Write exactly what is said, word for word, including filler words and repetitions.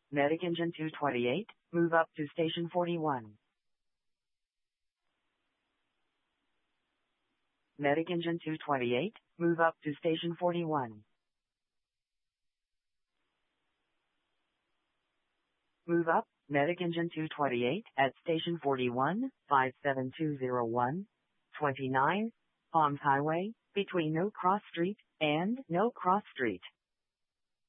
Medic Engine two twenty-eight, move up to Station forty-one. Medic Engine two twenty-eight, move up to Station forty-one. Move up, Medic Engine two twenty-eight, at Station forty-one, five seven two zero one, twenty-nine, Palms Highway, between No Cross Street and No Cross Street.